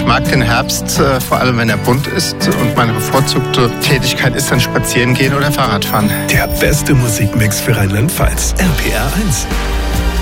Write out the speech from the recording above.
Ich mag den Herbst, vor allem wenn er bunt ist. Und meine bevorzugte Tätigkeit ist dann spazieren gehen oder Fahrradfahren. Der beste Musikmix für Rheinland-Pfalz. RPR 1.